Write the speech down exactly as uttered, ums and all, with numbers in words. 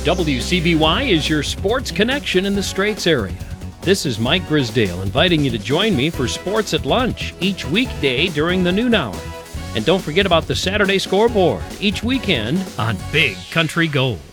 W C B Y is your sports connection in the Straits area. This is Mike Grisdale inviting you to join me for Sports at Lunch each weekday during the noon hour. And don't forget about the Saturday scoreboard each weekend on Big Country Gold.